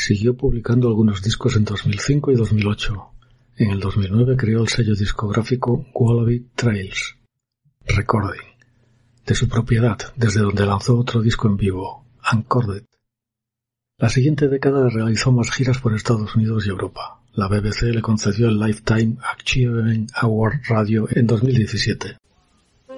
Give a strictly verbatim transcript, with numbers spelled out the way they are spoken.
Siguió publicando algunos discos en dos mil cinco y dos mil ocho. En el dos mil nueve creó el sello discográfico Wallaby Trails Recording, de su propiedad, desde donde lanzó otro disco en vivo, Uncorded. La siguiente década realizó más giras por Estados Unidos y Europa. La B B C le concedió el Lifetime Achievement Award Radio en dos mil diecisiete.